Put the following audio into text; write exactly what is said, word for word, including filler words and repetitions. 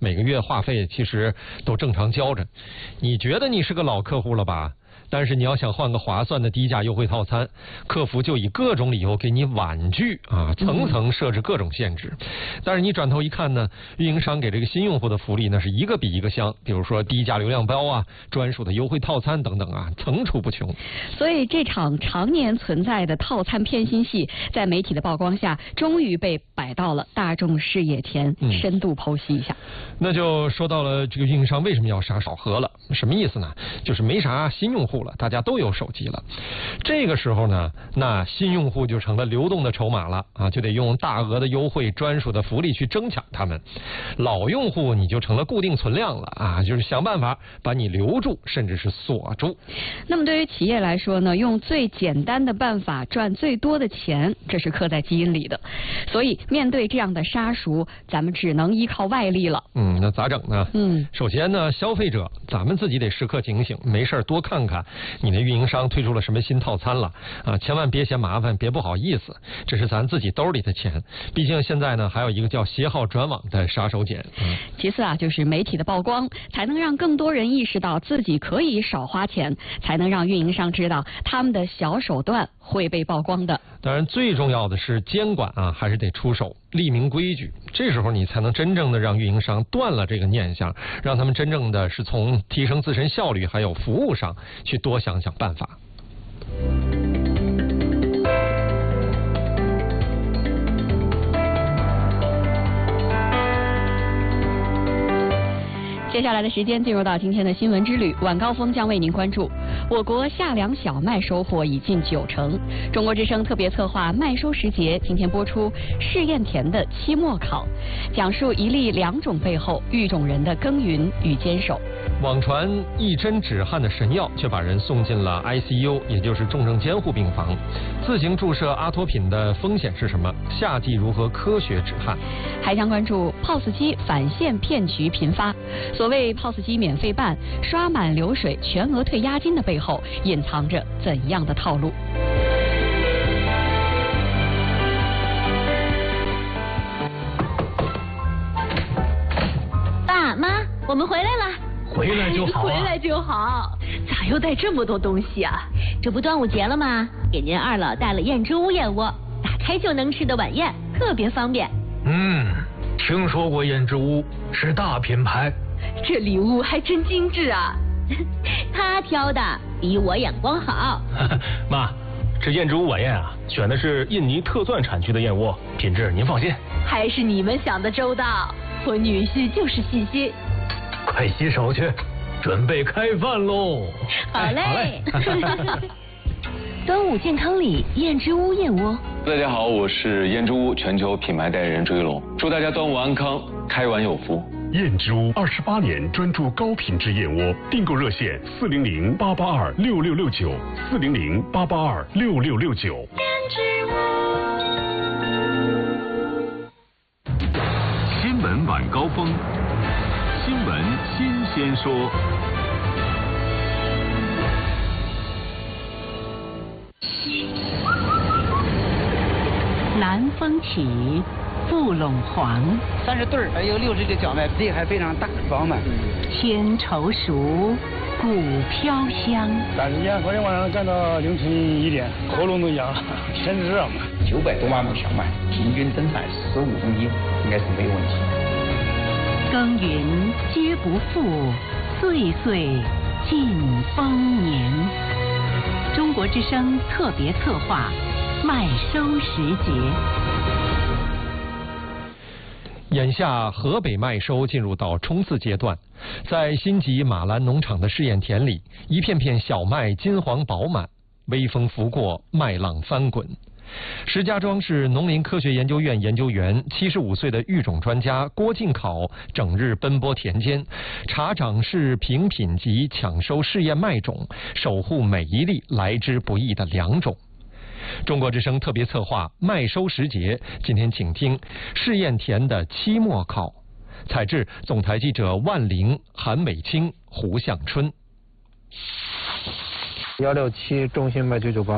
每个月话费其实都正常交着。你觉得你是个老客户了吧？但是你要想换个划算的低价优惠套餐，客服就以各种理由给你婉拒啊，层层设置各种限制。但是你转头一看呢，运营商给这个新用户的福利那是一个比一个香，比如说低价流量包啊、专属的优惠套餐等等啊，层出不穷。 所以这场常年存在的套餐骗心戏，在媒体的曝光下，终于被摆到了大众视野前，嗯、深度剖析一下。 那就说到了这个运营商为什么要杀少核了？什么意思呢？就是没啥新用户了，大家都有手机了。这个时候呢，那新用户就成了流动的筹码了啊，就得用大额的优惠、专属的福利去争抢他们。老用户你就成了固定存量了啊，就是想办法把你留住，甚至是锁住。 那么对于企业来说呢，用最简单的办法赚最多的钱，这是刻在基因里的。所以面对这样的杀熟，咱们只能依靠外力了。 嗯，那咋整呢？ 嗯， 首先呢，消费者咱们自己得时刻警醒，没事多看看你的运营商推出了什么新套餐了啊，千万别嫌麻烦，别不好意思，这是咱自己兜里的钱。毕竟现在呢，还有一个叫携号转网的杀手锏。嗯、 其次啊，就是媒体的曝光，才能让更多人意识到自己可以少花钱，才能让运营商知道他们的小手段会被曝光的。 当然，最重要的是监管啊，还是得出手，立明规矩。这时候你才能真正的让运营商断了这个念想，让他们真正的是从提升自身效率还有服务上去多想想办法。 接下来的时间进入到今天的新闻之旅，晚高峰将为您关注我国夏粮小麦收获已近九成。中国之声特别策划麦收时节今天播出试验田的期末考，讲述一粒两种背后育种人的耕耘与坚守。 网传一针止汗的神药，却把人送进了 I C U， 也就是重症监护病房。自行注射阿托品的风险是什么？夏季如何科学止汗？ 还将关注 P O S 机返现骗局频发。所谓 P O S 机免费办、刷满流水、全额退押金的背后，隐藏着怎样的套路？ 爸妈，我们回来了。 回来就好、啊， 回来就好。咋又带这么多东西啊？这不端午节了吗？给您二老带了燕之屋燕窝，打开就能吃的晚宴，特别方便。 嗯，听说过燕之屋，是大品牌。 这礼物还真精致啊！他挑的比我眼光好。 妈，这燕之屋晚宴啊，选的是印尼特钻产区的燕窝，品质您放心。 还是你们想的周到，我女婿就是细心。 快洗手去，准备开饭喽！ 好嘞。端午健康礼，燕之屋燕窝。 大家好，我是燕之屋全球品牌代言人朱一龙，祝大家端午安康，开碗有福。 燕之屋二十八年专注高品质燕窝，订购热线四零零八八二六六六九四零零八八二六六六九。 燕之屋。 新闻晚高峰，新闻新鲜说。 南风起，布陇黄。 三十对儿，还有六十个荞麦，这还非常大饱满。 天稠熟，谷飘香。 但是呢，昨天晚上干到凌晨一点，喉咙都痒了，天热嘛。 九百多万亩小麦，平均增产十五公斤，应该是没有问题。 耕耘皆不负，岁岁尽丰年。中国之声特别策划麦收时节。 眼下河北麦收进入到冲刺阶段，在新集马兰农场的试验田里，一片片小麦金黄饱满，微风拂过，麦浪翻滚。石家庄市农林科学研究院研究员、七十五岁的育种专家郭敬考，整日奔波田间，查长势、评品级，抢收试验麦种，守护每一粒来之不易的良种。中国之声特别策划麦收时节，今天请听试验田的期末考。采制总台记者万玲、韩伟清、胡向春。 幺六七中心麦九九八。